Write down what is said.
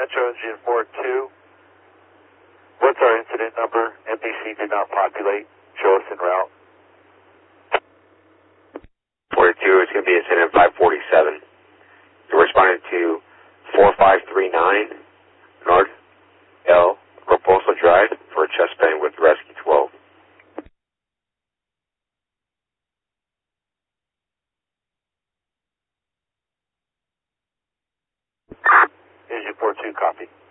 Metro Engine 42. What's our incident number? NBC did not populate. Show us en route. 42, it's going to be incident 547. You're responding to 4539 North L. Proposal Drive for a chest pain with Rescue 12. Engine 42, copy.